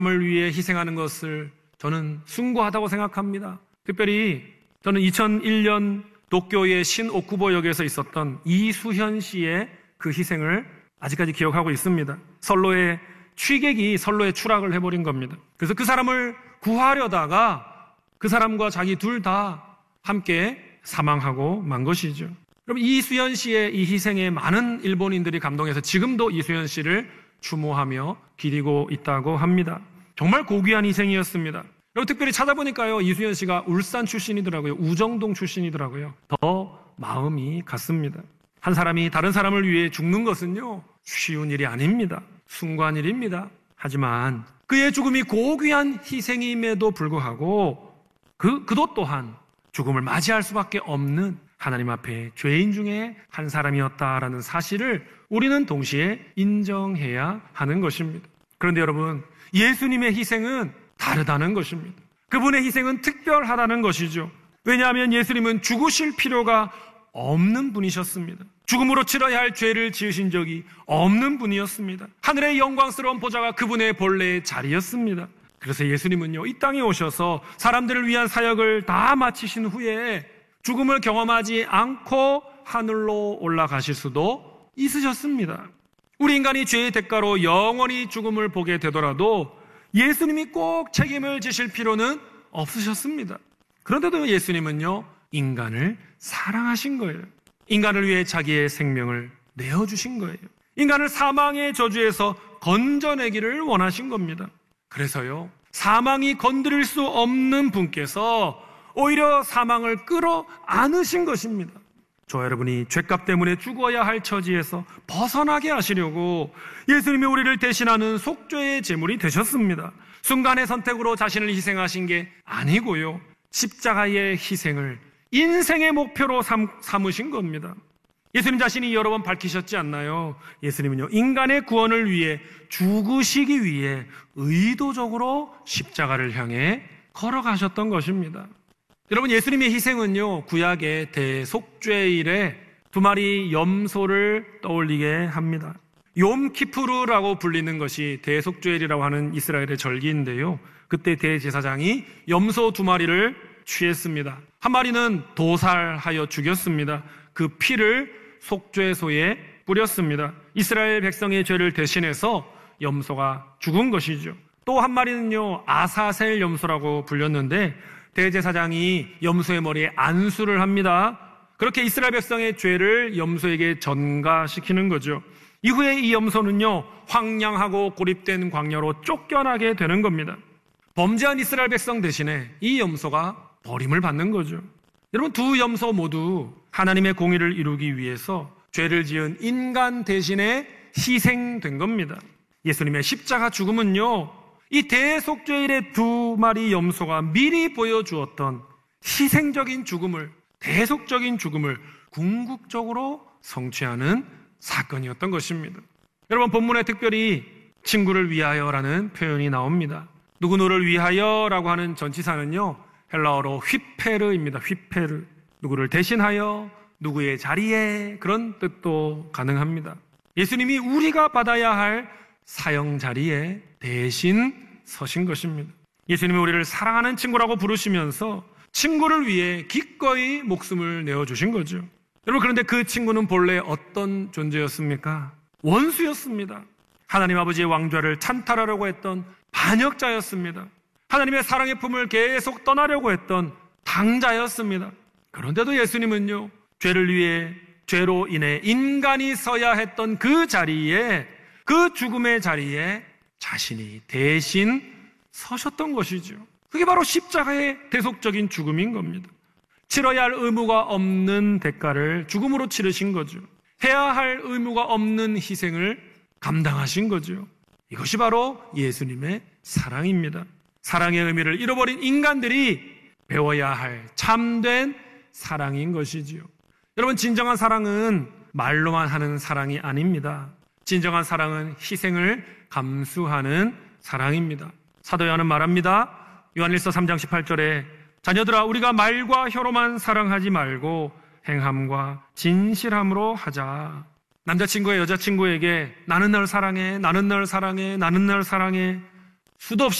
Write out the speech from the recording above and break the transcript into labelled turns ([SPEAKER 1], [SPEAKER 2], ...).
[SPEAKER 1] 을 위해 희생하는 것을 저는 숭고하다고 생각합니다. 특별히 저는 2001년 도쿄의 신오쿠보역에서 있었던 이수현 씨의 그 희생을 아직까지 기억하고 있습니다. 선로에 취객이 선로에 추락을 해버린 겁니다. 그래서 그 사람을 구하려다가 그 사람과 자기 둘 다 함께 사망하고 만 것이죠. 그럼 이수현 씨의 이 희생에 많은 일본인들이 감동해서 지금도 이수현 씨를 추모하며 기리고 있다고 합니다. 정말 고귀한 희생이었습니다. 그리고 특별히 찾아보니까요, 이수현 씨가 울산 출신이더라고요. 우정동 출신이더라고요. 더 마음이 갔습니다. 한 사람이 다른 사람을 위해 죽는 것은요, 쉬운 일이 아닙니다. 숭고한 일입니다. 하지만 그의 죽음이 고귀한 희생임에도 불구하고 그도 또한 죽음을 맞이할 수밖에 없는 하나님 앞에 죄인 중에 한 사람이었다라는 사실을 우리는 동시에 인정해야 하는 것입니다. 그런데 여러분, 예수님의 희생은 다르다는 것입니다. 그분의 희생은 특별하다는 것이죠. 왜냐하면 예수님은 죽으실 필요가 없는 분이셨습니다. 죽음으로 치러야 할 죄를 지으신 적이 없는 분이었습니다. 하늘의 영광스러운 보좌가 그분의 본래의 자리였습니다. 그래서 예수님은요, 이 땅에 오셔서 사람들을 위한 사역을 다 마치신 후에 죽음을 경험하지 않고 하늘로 올라가실 수도 있으셨습니다. 우리 인간이 죄의 대가로 영원히 죽음을 보게 되더라도 예수님이 꼭 책임을 지실 필요는 없으셨습니다. 그런데도 예수님은요, 인간을 사랑하신 거예요. 인간을 위해 자기의 생명을 내어주신 거예요. 인간을 사망의 저주에서 건져내기를 원하신 겁니다. 그래서요, 사망이 건드릴 수 없는 분께서 오히려 사망을 끌어안으신 것입니다. 저와 여러분이 죄값 때문에 죽어야 할 처지에서 벗어나게 하시려고 예수님이 우리를 대신하는 속죄의 제물이 되셨습니다. 순간의 선택으로 자신을 희생하신 게 아니고요, 십자가의 희생을 인생의 목표로 삼으신 겁니다. 예수님 자신이 여러 번 밝히셨지 않나요? 예수님은요, 인간의 구원을 위해 죽으시기 위해 의도적으로 십자가를 향해 걸어가셨던 것입니다. 여러분, 예수님의 희생은요, 구약의 대속죄일에 두 마리 염소를 떠올리게 합니다. 욤키푸르라고 불리는 것이 대속죄일이라고 하는 이스라엘의 절기인데요, 그때 대제사장이 염소 두 마리를 취했습니다. 한 마리는 도살하여 죽였습니다. 그 피를 속죄소에 뿌렸습니다. 이스라엘 백성의 죄를 대신해서 염소가 죽은 것이죠. 또 한 마리는요, 아사셀 염소라고 불렸는데 대제사장이 염소의 머리에 안수를 합니다. 그렇게 이스라엘 백성의 죄를 염소에게 전가시키는 거죠. 이후에 이 염소는요, 황량하고 고립된 광야로 쫓겨나게 되는 겁니다. 범죄한 이스라엘 백성 대신에 이 염소가 버림을 받는 거죠. 여러분, 두 염소 모두 하나님의 공의를 이루기 위해서 죄를 지은 인간 대신에 희생된 겁니다. 예수님의 십자가 죽음은요, 이 대속죄일의 두 마리 염소가 미리 보여주었던 희생적인 죽음을, 대속적인 죽음을 궁극적으로 성취하는 사건이었던 것입니다. 여러분, 본문에 특별히 친구를 위하여라는 표현이 나옵니다. 누구누구를 위하여라고 하는 전치사는요, 헬라어로 휘페르입니다. 휘페르. 누구를 대신하여, 누구의 자리에, 그런 뜻도 가능합니다. 예수님이 우리가 받아야 할 사형 자리에 대신 서신 것입니다. 예수님이 우리를 사랑하는 친구라고 부르시면서 친구를 위해 기꺼이 목숨을 내어주신 거죠. 여러분, 그런데 그 친구는 본래 어떤 존재였습니까? 원수였습니다. 하나님 아버지의 왕좌를 찬탈하려고 했던 반역자였습니다. 하나님의 사랑의 품을 계속 떠나려고 했던 당자였습니다. 그런데도 예수님은요, 죄를 위해, 죄로 인해 인간이 서야 했던 그 자리에, 그 죽음의 자리에 자신이 대신 서셨던 것이죠. 그게 바로 십자가의 대속적인 죽음인 겁니다. 치러야 할 의무가 없는 대가를 죽음으로 치르신 거죠. 해야 할 의무가 없는 희생을 감당하신 거죠. 이것이 바로 예수님의 사랑입니다. 사랑의 의미를 잃어버린 인간들이 배워야 할 참된 사랑인 것이지요. 여러분, 진정한 사랑은 말로만 하는 사랑이 아닙니다. 진정한 사랑은 희생을 감수하는 사랑입니다. 사도 요한은 말합니다. 요한일서 3장 18절에 자녀들아, 우리가 말과 혀로만 사랑하지 말고 행함과 진실함으로 하자. 남자친구의 여자친구에게 나는 널 사랑해, 나는 널 사랑해, 나는 널 사랑해, 수도 없이